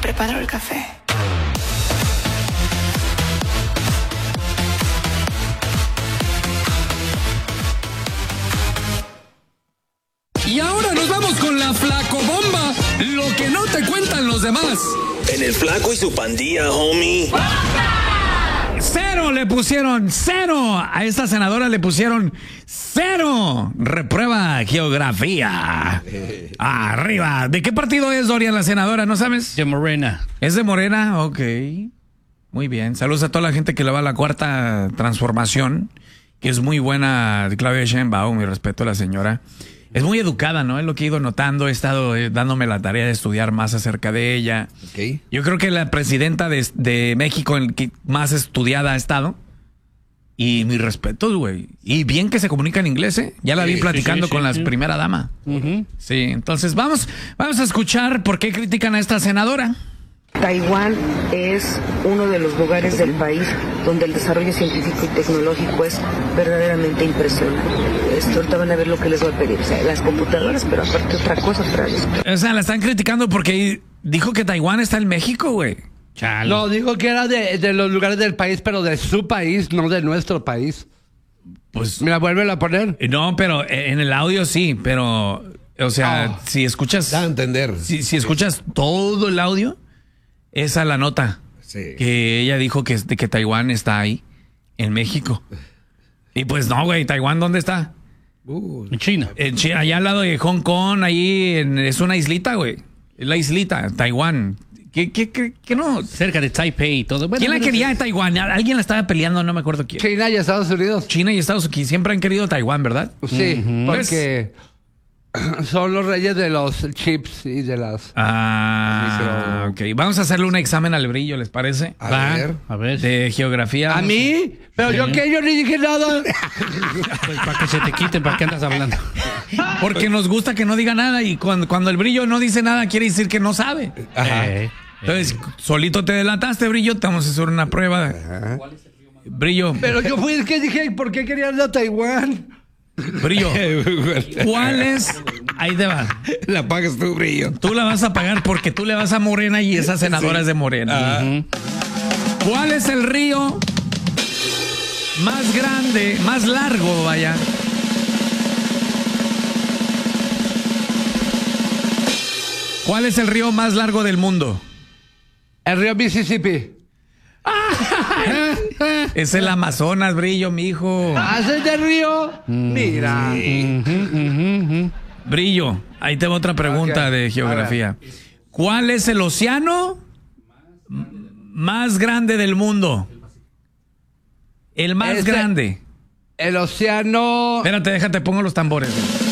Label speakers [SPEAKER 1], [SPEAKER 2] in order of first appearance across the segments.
[SPEAKER 1] preparo el café.
[SPEAKER 2] Y ahora nos vamos con la flacobomba, lo que no te cuentan los demás.
[SPEAKER 3] En el Flaco y su pandilla, homie.
[SPEAKER 4] Cero le pusieron, cero. A esta senadora le pusieron cero. Reprueba geografía. Arriba. ¿De qué partido es, Dorian, la senadora? ¿No sabes?
[SPEAKER 5] De Morena.
[SPEAKER 4] ¿Es de Morena? Ok. Muy bien. Saludos a toda la gente que le va a la Cuarta Transformación, que es muy buena. Claudia Sheinbaum, mi respeto a la señora. Es muy educada, ¿no? Es lo que he ido notando. He estado dándome la tarea de estudiar más acerca de ella.
[SPEAKER 6] Okay.
[SPEAKER 4] Yo creo que la presidenta de México en que más estudiada ha estado. Y mis respetos, güey. Y bien que se comunica en inglés, ¿eh? Ya la vi platicando con la primera dama. Sí, entonces vamos a escuchar por qué critican a esta senadora.
[SPEAKER 7] Taiwán es uno de los lugares del país donde el desarrollo científico y tecnológico es verdaderamente impresionante. Ahorita van a ver lo que les voy a pedir, o sea, las computadoras, pero aparte otra cosa otra vez.
[SPEAKER 4] O sea, la están criticando porque dijo que Taiwán está en México, güey.
[SPEAKER 5] Chale.
[SPEAKER 8] No, dijo que era de los lugares del país, pero de su país, no de nuestro país.
[SPEAKER 4] Pues
[SPEAKER 8] ¿Me la vuelven a poner?
[SPEAKER 4] no, pero en el audio sí, pero o sea, si escuchas
[SPEAKER 6] Da a entender.
[SPEAKER 4] si escuchas todo el audio, esa la nota.
[SPEAKER 6] Sí.
[SPEAKER 4] Que ella dijo que Taiwán está ahí, en México. Y pues no, güey, ¿Taiwán dónde está?
[SPEAKER 5] En China.
[SPEAKER 4] En China, allá al lado de Hong Kong, ahí es una islita, güey. Es la islita, Taiwán. ¿Qué no?
[SPEAKER 5] Cerca de Taipei y todo. Bueno,
[SPEAKER 4] ¿Quién la
[SPEAKER 5] pero-
[SPEAKER 4] quería de Taiwán? Alguien la estaba peleando, no me acuerdo quién.
[SPEAKER 8] China y Estados Unidos.
[SPEAKER 4] China y Estados Unidos siempre han querido Taiwán, ¿verdad?
[SPEAKER 8] Sí, porque son los reyes de los chips y de las...
[SPEAKER 4] Ah, ok. Vamos a hacerle un examen al Brillo, ¿les parece?
[SPEAKER 6] A ver.
[SPEAKER 5] A ver.
[SPEAKER 4] De geografía.
[SPEAKER 8] ¿A mí? ¿Pero yo qué? Yo ni dije nada.
[SPEAKER 5] Pues para que se te quiten, ¿para qué andas hablando?
[SPEAKER 4] Porque nos gusta que no diga nada y cuando el Brillo no dice nada quiere decir que no sabe.
[SPEAKER 6] Ajá.
[SPEAKER 4] Entonces, solito te delataste, Brillo. Te vamos a hacer una prueba. Brillo,
[SPEAKER 8] Pero yo fui el que dije, ¿por qué querían ir a Taiwán?
[SPEAKER 4] Brillo. ¿Cuál es? Ahí te va.
[SPEAKER 6] La pagas tú, Brillo.
[SPEAKER 4] Tú la vas a pagar porque tú le vas a Morena y esa senadora es de Morena. ¿Cuál es el río más grande, más largo, vaya? ¿Cuál es el río más largo del mundo?
[SPEAKER 8] El río Mississippi.
[SPEAKER 4] Es el Amazonas, Brillo, mijo.
[SPEAKER 8] ¿Haces de río? Mira.
[SPEAKER 4] Brillo, ahí te va otra pregunta
[SPEAKER 8] Ok.
[SPEAKER 4] de geografía. ¿Cuál es el océano más grande del mundo? El más
[SPEAKER 8] Ese-
[SPEAKER 4] grande.
[SPEAKER 8] El océano
[SPEAKER 4] Espérate, déjate, pongo los tambores.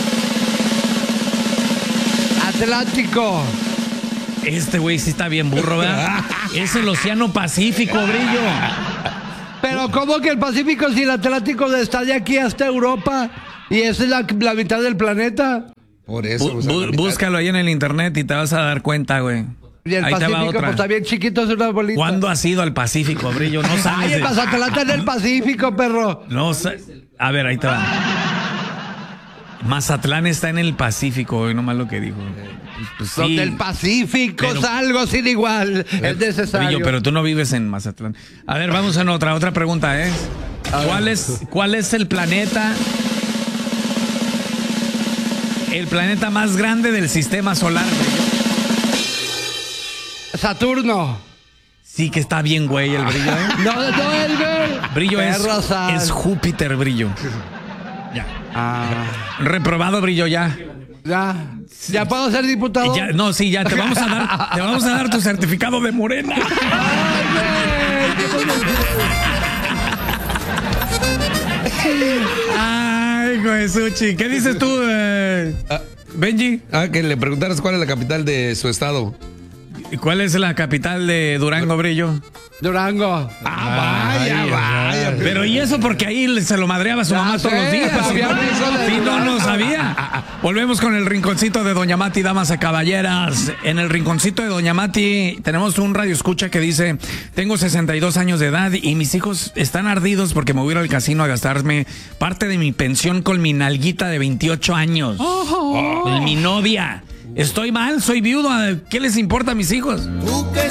[SPEAKER 8] Atlántico.
[SPEAKER 4] Este güey sí está bien burro, ¿verdad? Es el océano Pacífico, Brillo.
[SPEAKER 8] Pero ¿cómo que el Pacífico si el Atlántico está de aquí hasta Europa? Y esa es la mitad del planeta.
[SPEAKER 6] Por eso.
[SPEAKER 4] Búscalo ahí en el internet y te vas a dar cuenta, güey.
[SPEAKER 8] Y el
[SPEAKER 4] Ahí te va
[SPEAKER 8] Pacífico
[SPEAKER 4] otra.
[SPEAKER 8] pues está bien chiquito, es una bolita.
[SPEAKER 4] ¿Cuándo has ido al Pacífico, Brillo? No sabes.
[SPEAKER 8] Ay, el Mazatlán en el Pacífico, perro.
[SPEAKER 4] No a ver, ahí te va. Mazatlán está en el Pacífico, güey, nomás lo que dijo. Pues sí.
[SPEAKER 8] Donde el Pacífico
[SPEAKER 4] Pero-
[SPEAKER 8] es algo sin igual. Es necesario.
[SPEAKER 4] Brillo, pero tú no vives en Mazatlán. A ver, vamos a otra pregunta, ¿eh? ¿Cuál es el planeta? El planeta más grande del sistema solar, Brillo.
[SPEAKER 8] Saturno.
[SPEAKER 4] Sí que está bien, güey, el Brillo, ¿eh?
[SPEAKER 8] No, el güey.
[SPEAKER 4] Brillo
[SPEAKER 8] Perro sal.
[SPEAKER 4] es Júpiter, Brillo. Ya. Reprobado, Brillo, ya.
[SPEAKER 8] ¿Ya puedo ser diputado?
[SPEAKER 4] Ya, no, sí, ya te vamos a dar tu certificado de Morena. Ay, güey, Suchi. ¿Qué dices tú, Benji?
[SPEAKER 6] Que le preguntaras cuál es la capital de su estado.
[SPEAKER 4] ¿Y cuál es la capital de Durango, Brillo?
[SPEAKER 8] Durango.
[SPEAKER 6] Vaya.
[SPEAKER 4] Pero ¿y eso porque ahí se lo madreaba su mamá todos los días?
[SPEAKER 8] había un rincón de
[SPEAKER 4] Si no,
[SPEAKER 8] Durango.
[SPEAKER 4] no sabía. Volvemos con el rinconcito de Doña Mati, damas y caballeras. En el rinconcito de Doña Mati tenemos un radio escucha que dice: tengo 62 años de edad y mis hijos están ardidos porque me voy a ir al casino a gastarme parte de mi pensión con mi nalguita de 28 años. Mi novia. Estoy mal, soy viudo. ¿Qué les importa a mis hijos?
[SPEAKER 1] Tú que